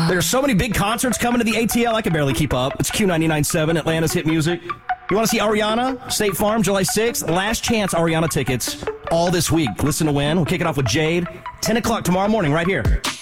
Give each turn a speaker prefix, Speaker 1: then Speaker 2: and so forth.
Speaker 1: There's so many big concerts coming to the ATL, I can barely keep up. It's Q99.7, Atlanta's hit music. You want to see Ariana? State Farm, July 6th. Last chance Ariana tickets all this week. Listen to win. We'll kick it off with Jade. 10 o'clock tomorrow morning right here.